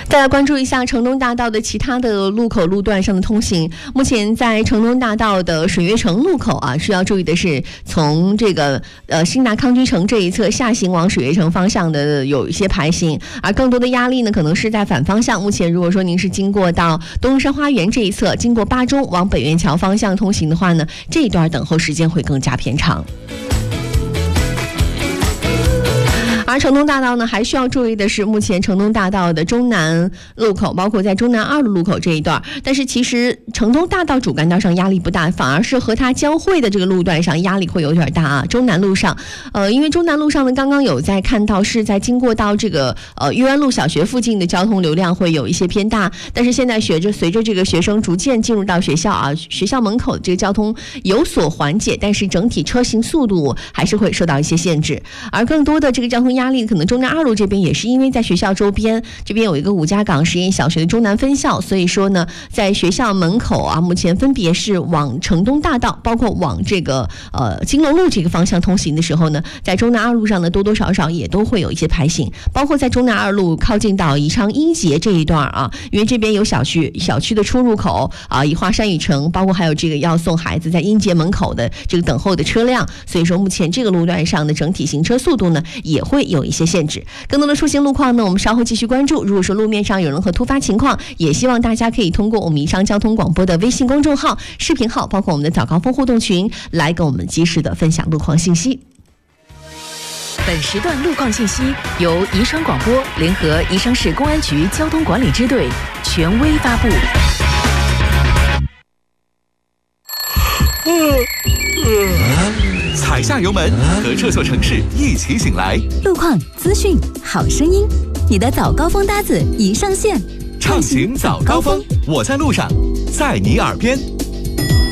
再来关注一下城东大道的其他的路口路段上的通行。目前在城东大道的水悦城路口需要注意的是，从这个新达康居城这一侧下行往水悦城方向的有一些排行，而更多的压力呢可能是在反方向。目前如果说您是经过到东山花园这一侧，经过八中往北苑桥方向通行的话呢，这一段等候时间会更加偏长。而城东大道呢，还需要注意的是，目前城东大道的中南路口，包括在中南2路路口这一段，但是其实城东大道主干道上压力不大，反而是和它交汇的这个路段上压力会有点大啊。中南路上，因为中南路上呢，刚刚有在看到是在经过到这个玉湾路小学附近的交通流量会有一些偏大，但是现在随着这个学生逐渐进入到学校啊，学校门口的这个交通有所缓解，但是整体车行速度还是会受到一些限制，而更多的这个交通压力可能中南2路这边也是因为在学校周边这边有一个五家港实验小学的中南分校，所以说呢，在学校门口啊，目前分别是往城东大道，包括往这个金龙路这个方向通行的时候呢，在中南2路上呢多多少少也都会有一些排行，包括在中南2路靠近到宜昌英杰这一段啊，因为这边有小区的出入口啊，以华山雨城，包括还有这个要送孩子在英杰门口的这个等候的车辆，所以说目前这个路段上的整体行车速度呢也会有一些限制。更多的出行路况呢，我们稍后继续关注。如果说路面上有任何突发情况，也希望大家可以通过我们宜昌交通广播的微信公众号、视频号，包括我们的早高峰互动群，来跟我们及时的分享路况信息。 本时段路况信息由宜昌广播联合宜昌市公安局交通管理支队权威发布。 踩下油门，和这座城市一起醒来。 路况、资讯、好声音，你的早高峰搭子已上线。 畅行早高峰，我在路上，在你耳边。